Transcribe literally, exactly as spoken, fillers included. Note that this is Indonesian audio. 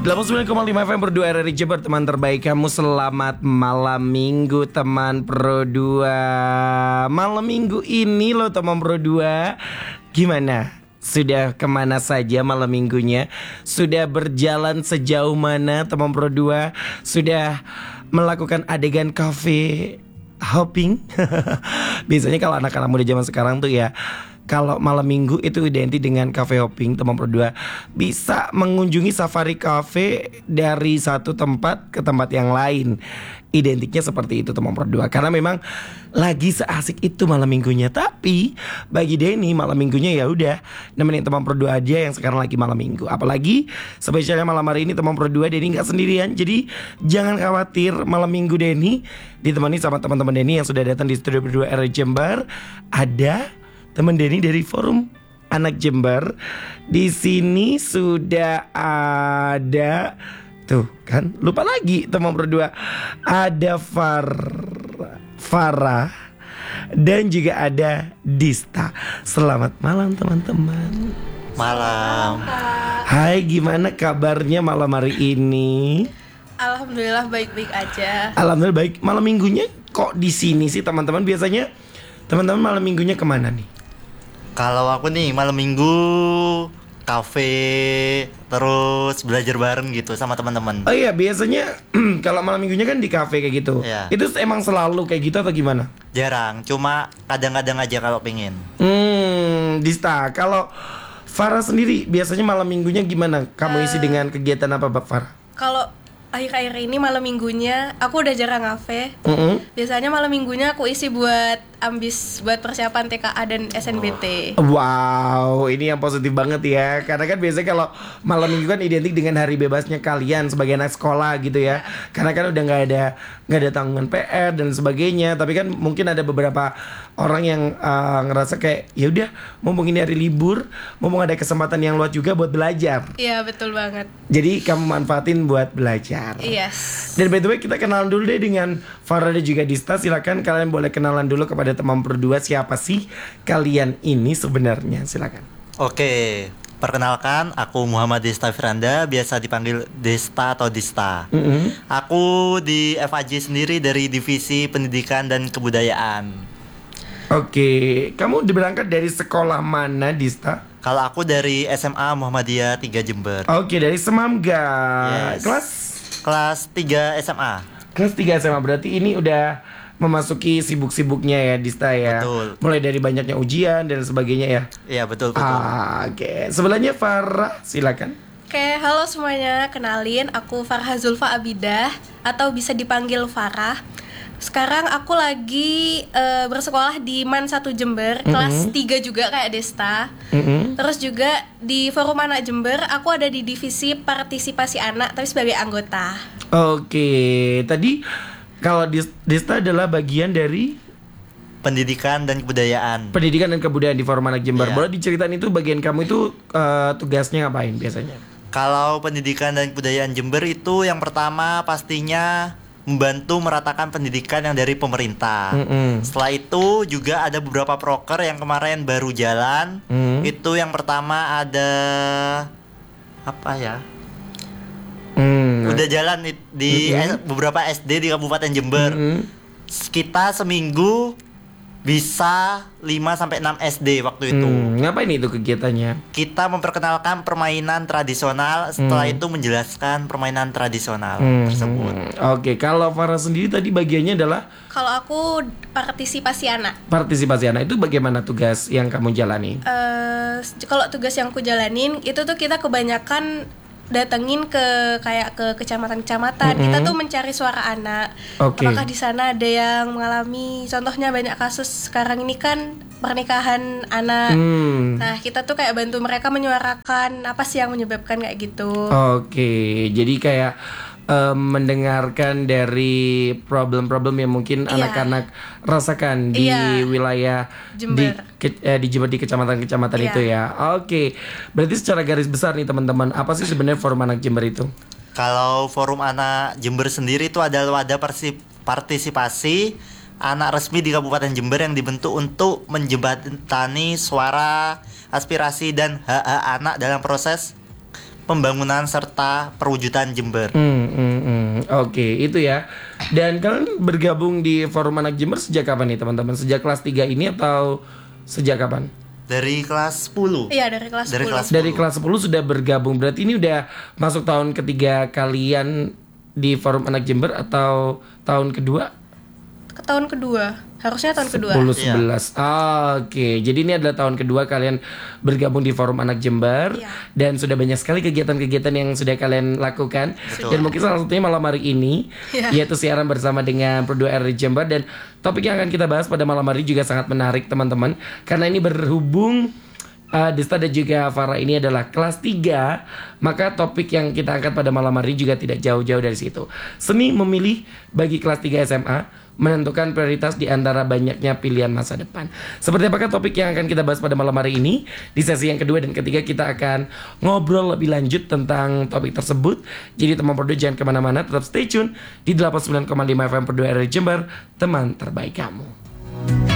delapan puluh sembilan koma lima F M Pro dua R R I Jember, teman terbaik kamu. Selamat malam minggu teman Pro dua. Malam minggu ini loh teman Pro dua. Gimana? Sudah kemana saja malam minggunya? Sudah berjalan sejauh mana teman Pro dua? Sudah melakukan adegan cafe hopping? Biasanya kalau anak-anak muda zaman sekarang tuh ya, kalau malam minggu itu identik dengan cafe hopping. Teman Pro dua bisa mengunjungi safari cafe dari satu tempat ke tempat yang lain. Identiknya seperti itu teman Pro dua, karena memang lagi seasik itu malam minggunya. Tapi bagi Denny malam minggunya ya udah nemenin teman Pro dua aja yang sekarang lagi malam minggu. Apalagi spesialnya malam hari ini teman Pro dua, Denny gak sendirian. Jadi jangan khawatir, malam minggu Denny ditemani sama teman-teman Denny yang sudah datang di studio Pro dua R R I Jember. Ada teman Denny dari Forum Anak Jember. Di sini sudah ada, tuh kan, lupa lagi teman berdua. Ada Far Farah dan juga ada Dista. Selamat malam teman-teman. Malam. Hai, gimana kabarnya malam hari ini? Alhamdulillah baik-baik aja. Alhamdulillah baik. Malam minggunya kok di sini sih teman-teman? Biasanya teman-teman malam minggunya kemana nih? Kalau aku nih malam minggu kafe, terus belajar bareng gitu sama teman-teman. Oh iya, biasanya kalau malam minggunya kan di kafe kayak gitu. Iya. Itu emang selalu kayak gitu atau gimana? Jarang, cuma kadang-kadang aja kalau pengen. Hmm, Dista, kalau Farah sendiri biasanya malam minggunya gimana? Kamu isi Eh. dengan kegiatan apa, Mbak Farah? Kalau akhir-akhir ini malam minggunya aku udah jarang ngafe. Mm-mm. Biasanya malam minggunya aku isi buat ambis, buat persiapan T K A dan S N B T. Wow, ini yang positif banget ya. Karena kan biasanya kalau malam minggu kan identik dengan hari bebasnya kalian sebagai anak sekolah gitu ya. Karena kan udah nggak ada nggak ada tanggungan P R dan sebagainya. Tapi kan mungkin ada beberapa orang yang uh, ngerasa kayak ya udah, mumpung ini hari libur, mumpung ada kesempatan yang luas juga buat belajar. Iya betul banget. Jadi kamu manfaatin buat belajar. Yes. Dan by the way, kita kenalan dulu deh dengan Farah dan juga Dista. Silakan kalian boleh kenalan dulu kepada teman berdua, siapa sih kalian ini sebenarnya? Silakan. Oke, perkenalkan aku Muhammad Desta Firanda, biasa dipanggil Desta atau Dista. Mm-hmm. Aku di F A J sendiri dari Divisi Pendidikan dan Kebudayaan. Oke, kamu berangkat dari sekolah mana, Dista? Kalau aku dari S M A Muhammadiyah tiga Jember. Oke, dari Semamga. Yes. Kelas Kelas tiga S M A. kelas tiga S M A, berarti ini udah memasuki sibuk-sibuknya ya, Dista ya. Betul. Mulai dari banyaknya ujian dan sebagainya ya. Iya betul betul. Ah, oke. Sebelahnya Farah, silakan. Oke, halo semuanya. Kenalin, aku Farha Zulfa Abidah atau bisa dipanggil Farah. Sekarang aku lagi eh, bersekolah di Man satu Jember, kelas tiga juga kayak Desta. Mm-hmm. Terus juga di Forum Anak Jember, aku ada di divisi partisipasi anak tapi sebagai anggota. Oke, tadi kalau Dis- Dista adalah bagian dari Pendidikan dan Kebudayaan. pendidikan dan kebudayaan di Forum Anak Jember. Iya. Boleh diceritain itu bagian kamu itu eh, tugasnya ngapain biasanya? Kalau pendidikan dan kebudayaan Jember itu yang pertama pastinya membantu meratakan pendidikan yang dari pemerintah. Mm-mm. Setelah itu juga ada beberapa proker yang kemarin baru jalan. Mm. Itu yang pertama ada apa ya? Hmm. Udah jalan di, di Mm-mm. S- beberapa S D di Kabupaten Jember. Mm-mm. Kita seminggu bisa lima sampai enam S D waktu itu. Hmm, ngapain itu kegiatannya? Kita memperkenalkan permainan tradisional, setelah Hmm. itu menjelaskan permainan tradisional Hmm, tersebut. Oke, kalau Farah sendiri tadi bagiannya adalah Kalau aku partisipasi anak. partisipasi anak. Itu bagaimana tugas yang kamu jalani? Eh, kalau tugas yang aku jalanin itu tuh kita kebanyakan datengin ke kayak ke kecamatan-kecamatan. Mm-mm. Kita tuh mencari suara anak. Oke. Apakah di sana ada yang mengalami, contohnya banyak kasus sekarang ini kan pernikahan anak. Hmm. Nah, kita tuh kayak bantu mereka menyuarakan apa sih yang menyebabkan kayak gitu. Oke, jadi kayak em, mendengarkan dari problem-problem yang mungkin Iya. anak-anak rasakan di Iya. wilayah Jember. di ke- eh, di Jember, di kecamatan-kecamatan Iya. itu ya. Oke, berarti secara garis besar nih teman-teman, apa sih sebenarnya Forum Anak Jember itu? Kalau Forum Anak Jember sendiri itu adalah wadah parsi- partisipasi anak resmi di Kabupaten Jember yang dibentuk untuk menjembatani suara, aspirasi dan hak-hak anak dalam proses pembangunan serta perwujudan Jember. Hmm, hmm, hmm. Oke, itu ya. Dan kalian bergabung di Forum Anak Jember sejak kapan nih teman-teman? Sejak kelas tiga ini atau sejak kapan? Dari kelas sepuluh. Iya, dari kelas Dari sepuluh. kelas Dari kelas sepuluh sudah bergabung. Berarti ini udah masuk tahun ketiga kalian di Forum Anak Jember atau tahun kedua? Ke tahun kedua. Harusnya tahun kedua. sepuluh Iya. sebelas. Ah, oke. Jadi ini adalah tahun kedua kalian bergabung di Forum Anak Jember. Iya. Dan sudah banyak sekali kegiatan-kegiatan yang sudah kalian lakukan. Betul. Dan mungkin salah satunya malam hari ini Iya. yaitu siaran bersama dengan Pro dua R R I Jember. Dan topik yang akan kita bahas pada malam hari juga sangat menarik teman-teman. Karena ini berhubung Uh, Desta dan juga Farah ini adalah kelas tiga, maka topik yang kita angkat pada malam hari juga tidak jauh-jauh dari situ. Seni memilih bagi kelas tiga S M A menentukan prioritas di antara banyaknya pilihan masa depan. Seperti apakah topik yang akan kita bahas pada malam hari ini? Di sesi yang kedua dan ketiga kita akan ngobrol lebih lanjut tentang topik tersebut. Jadi teman Pro dua jangan kemana-mana, tetap stay tune di delapan puluh sembilan koma lima F M Pro dua R R I Jember, teman terbaik kamu.